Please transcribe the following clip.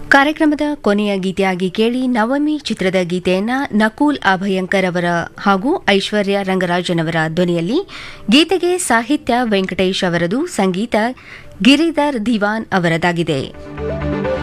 ಕಾರ್ಯಕ್ರಮದ ಕೊನೆಯ ಗೀತೆಯಾಗಿ ಕೇಳಿ ನವಮಿ ಚಿತ್ರದ ಗೀತೆಯನ್ನ ನಕುಲ್ ಅಭಯಂಕರ್ ಅವರ ಹಾಗೂ ಐಶ್ವರ್ಯ ರಂಗರಾಜನ್ ಅವರ ಧ್ವನಿಯಲ್ಲಿ. ಗೀತೆಗೆ ಸಾಹಿತ್ಯ ವೆಂಕಟೇಶ್ ಅವರದು, ಸಂಗೀತ ಗಿರಿಧರ್ ದಿವಾನ್ ಅವರದಾಗಿದೆ.